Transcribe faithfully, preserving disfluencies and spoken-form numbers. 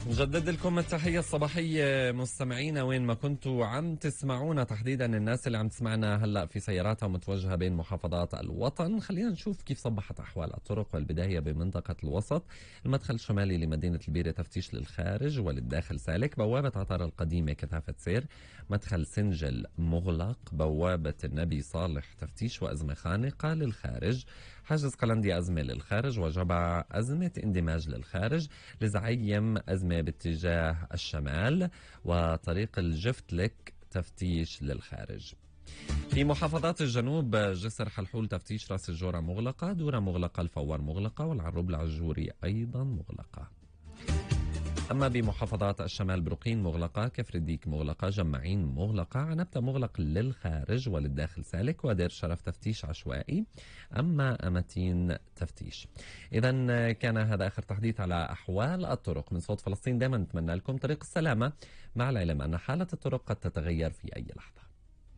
نجدد لكم التحية الصباحية مستمعينا وين ما كنتوا عم تسمعونا، تحديدا الناس اللي عم تسمعنا هلأ في سياراتها متوجهة بين محافظات الوطن. خلينا نشوف كيف صبحت أحوال الطرق، والبداية بمنطقة الوسط. المدخل الشمالي لمدينة البيرة تفتيش للخارج وللداخل سالك. بوابة عطار القديمة كثافة سير. مدخل سنجل مغلق. بوابة النبي صالح تفتيش وأزمة خانقة للخارج. حاجز قلنديا أزمة للخارج، وجبع أزمة اندماج للخارج. لزعيم أزمة باتجاه الشمال، وطريق الجفتلك تفتيش للخارج. في محافظات الجنوب جسر حلحول تفتيش راس الجورة مغلقة، دورة مغلقة، الفوار مغلقة، والعروب العجوري أيضا مغلقة. أما بمحافظات الشمال برقين مغلقة، كفر الديك مغلقة، جمعين مغلقة، عنبتة مغلق للخارج وللداخل سالك، ودير شرف تفتيش عشوائي، أما أمتين تفتيش. إذا كان هذا آخر تحديث على أحوال الطرق من صوت فلسطين. دائما نتمنى لكم طريق السلامة، مع العلم أن حالة الطرق قد تتغير في أي لحظة.